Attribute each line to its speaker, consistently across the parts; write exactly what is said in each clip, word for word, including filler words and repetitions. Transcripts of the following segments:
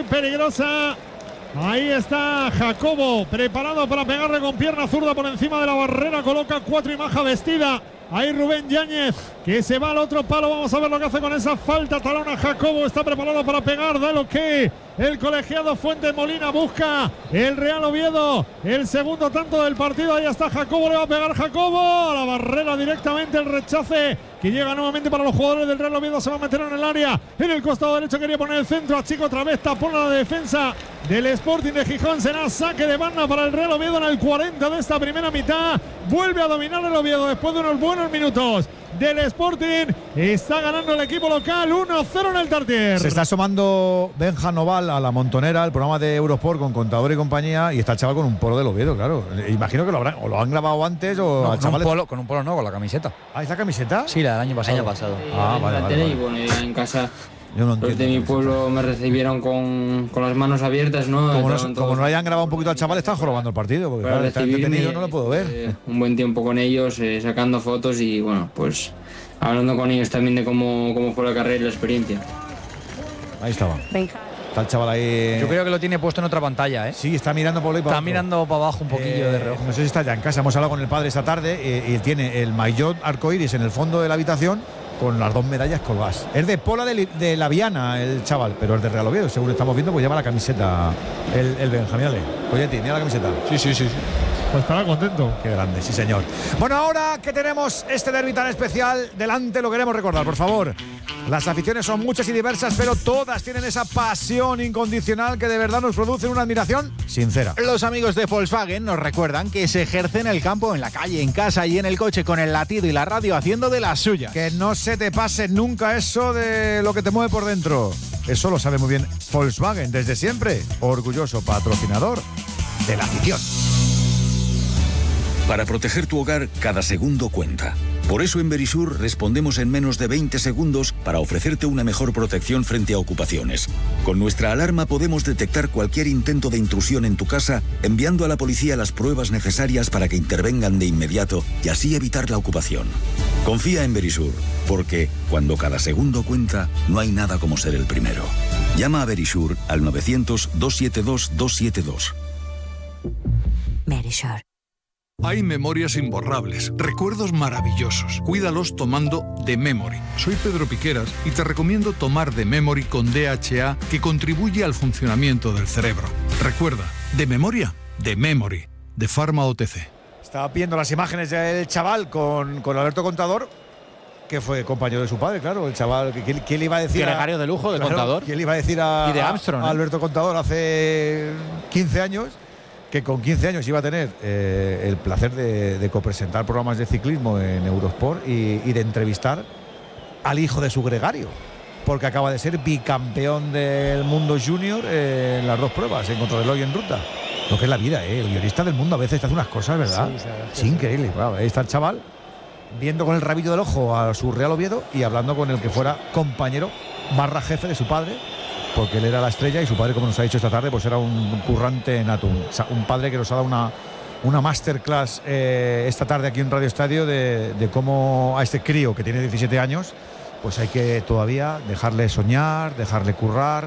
Speaker 1: muy peligrosa. Ahí está Jacobo, preparado para pegarle con pierna zurda por encima de la barrera. Coloca cuatro y Maja vestida. Ahí Rubén Yáñez, que se va al otro palo. Vamos a ver lo que hace con esa falta. Talona Jacobo, está preparado para pegar. Da lo que el colegiado Fuentes Molina busca. El Real Oviedo, el segundo tanto del partido. Ahí está Jacobo, le va a pegar Jacobo. A la barrera directamente el rechace que llega nuevamente para los jugadores del Real Oviedo. Se va a meter en el área. En el costado derecho quería poner el centro. A Chico otra vez, tapón a la defensa del Sporting de Gijón. Será saque de banda para el Real Oviedo en el cuarenta de esta primera mitad. Vuelve a dominar el Oviedo después de unos buenos minutos del Sporting. Está ganando el equipo local uno cero en el Tartier.
Speaker 2: Se está asomando Benja Noval a La Montonera, el programa de Eurosport con Contador y compañía, y está el chaval con un polo del Oviedo, claro. Imagino que lo habrán, o lo han grabado antes o
Speaker 3: no,
Speaker 2: al
Speaker 3: con
Speaker 2: chaval.
Speaker 3: Un polo, con un polo no, con la camiseta.
Speaker 2: ¿Ah, es la camiseta?
Speaker 3: Sí, la del año pasado.
Speaker 4: El año pasado.
Speaker 2: Ah,
Speaker 5: Sí,
Speaker 2: vale,
Speaker 5: la
Speaker 2: vale,
Speaker 5: tele
Speaker 2: vale.
Speaker 5: Y bueno, ya en casa
Speaker 2: Yo no
Speaker 5: los
Speaker 2: entiendo.
Speaker 5: de mi pueblo me recibieron con, con las manos abiertas, ¿no?
Speaker 2: Como no,
Speaker 5: Estaban
Speaker 2: como
Speaker 5: todos-
Speaker 2: no hayan grabado un poquito al chaval, están jorobando el partido, porque
Speaker 5: para
Speaker 2: claro, está
Speaker 5: recibirme,
Speaker 2: entretenido, no lo puedo ver.
Speaker 5: eh, un buen tiempo con ellos, eh, sacando fotos y bueno, pues hablando con ellos también de cómo, cómo fue la carrera y la experiencia.
Speaker 2: Ahí estaba. Está el chaval ahí.
Speaker 3: Yo creo que lo tiene puesto en otra pantalla, ¿eh?
Speaker 2: Sí, está mirando por ahí.
Speaker 3: Está mirando para abajo un poquillo
Speaker 2: Eh,
Speaker 3: de reojo.
Speaker 2: No sé si está ya en casa. Hemos hablado con el padre esta tarde eh, y tiene el maillot arcoíris en el fondo de la habitación con las dos medallas colgadas. Es de Pola de, de la Viana el chaval, pero es de Real Oviedo. Según estamos viendo, pues lleva la camiseta el, el Benjamín. Ale. Oye, mira la camiseta.
Speaker 3: Sí, sí, sí, sí.
Speaker 1: Pues estará contento.
Speaker 2: Qué grande, sí señor. Bueno, ahora que tenemos este derbi tan especial delante, lo queremos recordar, por favor. Las aficiones son muchas y diversas, pero todas tienen esa pasión incondicional que de verdad nos produce una admiración sincera.
Speaker 6: Los amigos de Volkswagen nos recuerdan que se ejerce en el campo, en la calle, en casa y en el coche con el latido y la radio haciendo de las suyas.
Speaker 2: Que no se te pase nunca eso de lo que te mueve por dentro. Eso lo sabe muy bien Volkswagen desde siempre. Orgulloso patrocinador de la afición.
Speaker 7: Para proteger tu hogar, cada segundo cuenta. Por eso en Verisur respondemos en menos de veinte segundos para ofrecerte una mejor protección frente a ocupaciones. Con nuestra alarma podemos detectar cualquier intento de intrusión en tu casa, enviando a la policía las pruebas necesarias para que intervengan de inmediato y así evitar la ocupación. Confía en Verisur, porque cuando cada segundo cuenta, no hay nada como ser el primero. Llama a Verisur al novecientos, doscientos setenta y dos, doscientos setenta y dos.
Speaker 8: Verisur.
Speaker 9: Hay memorias imborrables, recuerdos maravillosos. Cuídalos tomando The Memory. Soy Pedro Piqueras y te recomiendo tomar The Memory con D H A, que contribuye al funcionamiento del cerebro. Recuerda, de memoria, The Memory, de Pharma O T C.
Speaker 2: Estaba viendo las imágenes del chaval con, con Alberto Contador, que fue compañero de su padre, claro. El chaval, ¿quién, quién le iba a decir?
Speaker 6: Gregario de lujo, de
Speaker 2: claro,
Speaker 6: Contador.
Speaker 2: ¿Quién le iba a decir a,
Speaker 6: Y de Armstrong,
Speaker 2: a, a
Speaker 6: ¿eh?
Speaker 2: Alberto Contador hace quince años? Que con quince años iba a tener eh, el placer de, de copresentar programas de ciclismo en Eurosport y, y de entrevistar al hijo de su gregario, porque acaba de ser bicampeón del mundo junior eh, en las dos pruebas, en contrarreloj y en ruta. Lo que es la vida, ¿eh? El guionista del mundo a veces te hace unas cosas, ¿verdad?
Speaker 1: Sí, sí,
Speaker 2: es
Speaker 1: sí.
Speaker 2: increíble. Claro, ahí está el chaval viendo con el rabillo del ojo a su Real Oviedo y hablando con el que fuera compañero barra jefe de su padre, porque él era la estrella y su padre, como nos ha dicho esta tarde, pues era un currante nato, un, un padre que nos ha dado una, una masterclass eh, esta tarde aquí en Radio Estadio de, de cómo a este crío que tiene diecisiete años, pues hay que todavía dejarle soñar, dejarle currar,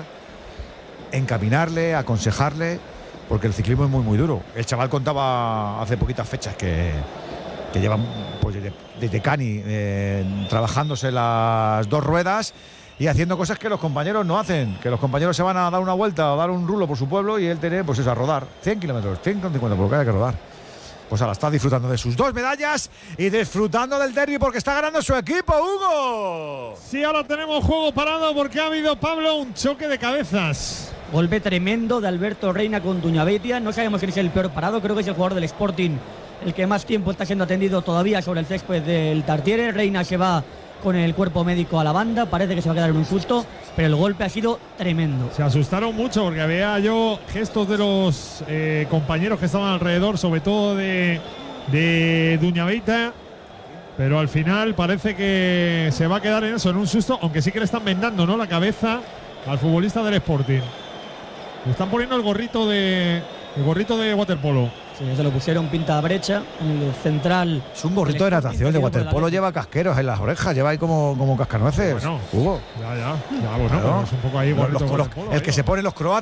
Speaker 2: encaminarle, aconsejarle, porque el ciclismo es muy muy duro. El chaval contaba hace poquitas fechas que, que llevan pues desde, desde Cani eh, trabajándose las dos ruedas y haciendo cosas que los compañeros no hacen, que los compañeros se van a dar una vuelta o dar un rulo por su pueblo y él tiene pues eso, a rodar cien kilómetros, ciento cincuenta por lo que haya que rodar. Pues ahora está disfrutando de sus dos medallas y disfrutando del derbi porque está ganando su equipo, Hugo.
Speaker 1: Sí, ahora tenemos juego parado porque ha habido, Pablo, un choque de cabezas.
Speaker 10: Golpe tremendo de Alberto Reina con Duñabetia. No sabemos quién es el peor parado, creo que es el jugador del Sporting el que más tiempo está siendo atendido todavía sobre el césped del Tartiere. Reina se va con el cuerpo médico a la banda, parece que se va a quedar en un susto, pero el golpe ha sido tremendo.
Speaker 1: Se asustaron mucho porque había yo gestos de los eh, compañeros que estaban alrededor, sobre todo de, de Duñabeita, pero al final parece que se va a quedar en eso, en un susto, aunque sí que le están vendando, ¿no?, la cabeza al futbolista del Sporting. Le están poniendo el gorrito de el gorrito de waterpolo.
Speaker 10: Sí, se lo pusieron pinta brecha en el central.
Speaker 2: Es un gorrito de natación, de waterpolo, lleva casqueros en las orejas, lleva ahí como, como cascanueces.
Speaker 1: Bueno,
Speaker 2: Hugo.
Speaker 1: Ya, ya, ya, bueno,
Speaker 2: Claro.
Speaker 1: es un poco ahí
Speaker 2: Los-
Speaker 1: gorrito
Speaker 2: los-
Speaker 1: de
Speaker 2: los-
Speaker 1: waterpolo,
Speaker 2: el
Speaker 1: ahí.
Speaker 2: que se pone los croatas